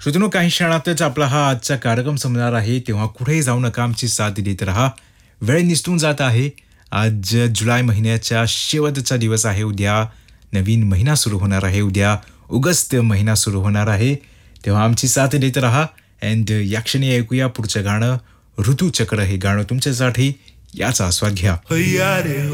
श्रोतनो, काही क्षणातच आपला हा आजचा कार्यक्रम संपणार आहे. तेव्हा कुठेही जाऊ नका, आमची साथ देत राहा. वेळ निसटून जात आहे. आज जुलै महिन्याचा शेवटचा दिवस आहे. उद्या नवीन महिना सुरू होणार आहे. उद्या ऑगस्ट महिना सुरू होणार आहे. तेव्हा आमची साथ देत राहा. अँड या क्षणी ऐकूया पुढचं गाणं, ऋतुचक्र. हे गाणं तुमच्यासाठी, याचा आस्वाद घ्या.